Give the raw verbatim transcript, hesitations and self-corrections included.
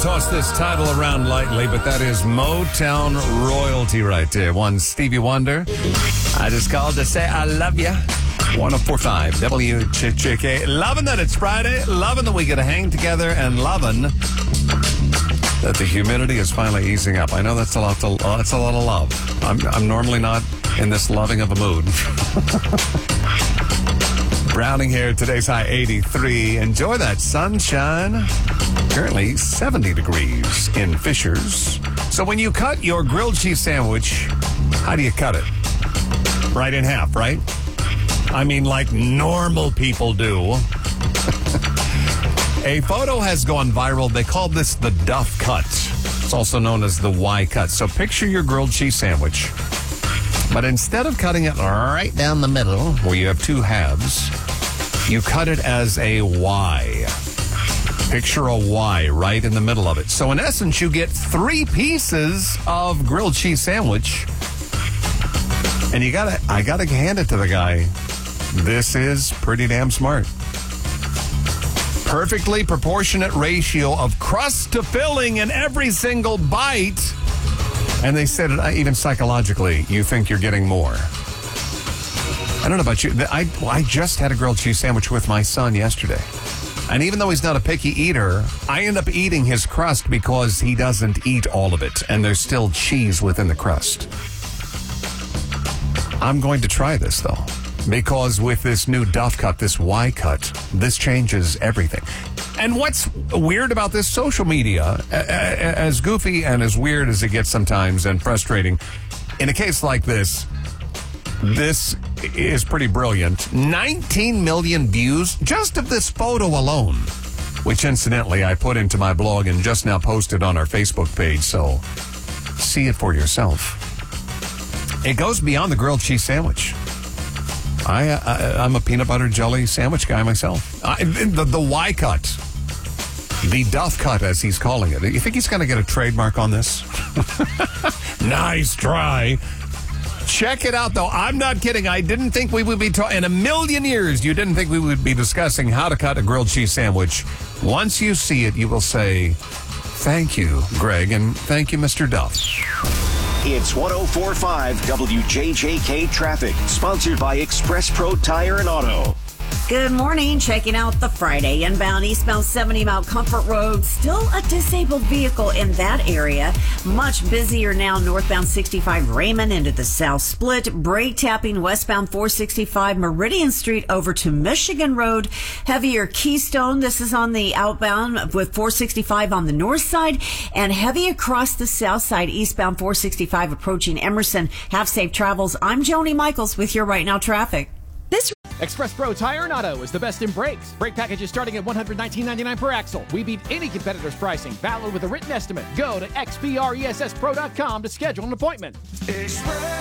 toss this title around lightly, but that is Motown royalty right there. One Stevie Wonder. I just called to say I love you. one oh four point five W J J K. Loving that it's Friday. Loving that we get to hang together, and loving that the humidity is finally easing up. I know that's a lot. To, uh, that's a lot of love. I'm, I'm normally not in this loving of a mood. Browning here. Today's high eighty-three. Enjoy that sunshine. Currently seventy degrees in Fishers. So when you cut your grilled cheese sandwich, how do you cut it? Right in half, right? I mean, like normal people do. A photo has gone viral. They call this the Duff cut. It's also known as the Y cut. So picture your grilled cheese sandwich. But instead of cutting it right down the middle, where you have two halves, you cut it as a Y. Picture a Y right in the middle of it. So in essence, you get three pieces of grilled cheese sandwich. And you gotta, I gotta hand it to the guy. This is pretty damn smart. Perfectly proportionate ratio of crust to filling in every single bite. And they said it, even psychologically, you think you're getting more. I don't know about you. I, I just had a grilled cheese sandwich with my son yesterday. And even though he's not a picky eater, I end up eating his crust because he doesn't eat all of it. And there's still cheese within the crust. I'm going to try this, though. Because with this new Duff cut, this Y cut, this changes everything. And what's weird about this social media, as goofy and as weird as it gets sometimes and frustrating, in a case like this, this is pretty brilliant. nineteen million views just of this photo alone, which incidentally I put into my blog and just now posted on our Facebook page, so see it for yourself. It goes beyond the grilled cheese sandwich. I, I, I'm a peanut butter jelly sandwich guy myself. I, the, the Y cut. The Duff cut, as he's calling it. You think he's going to get a trademark on this? Nice try. Check it out, though. I'm not kidding. I didn't think we would be talking. In a million years, you didn't think we would be discussing how to cut a grilled cheese sandwich. Once you see it, you will say, thank you, Greg, and thank you, Mister Duff. It's one oh four point five W J J K Traffic, sponsored by Express Pro Tire and Auto. Good morning. Checking out the Friday inbound eastbound seventy Mount Comfort Road. Still a disabled vehicle in that area. Much busier now northbound sixty-five Raymond into the South Split. Brake tapping westbound four sixty-five Meridian Street over to Michigan Road. Heavier Keystone. This is on the outbound with four sixty-five on the north side. And heavy across the south side eastbound four sixty-five approaching Emerson. Have safe travels. I'm Joni Michaels with your Right Now Traffic. This Express Pro Tire and Auto is the best in brakes. Brake packages starting at one hundred nineteen ninety-nine per axle. We beat any competitor's pricing. Valid with a written estimate. Go to X P R E S S Pro dot com to schedule an appointment. Express.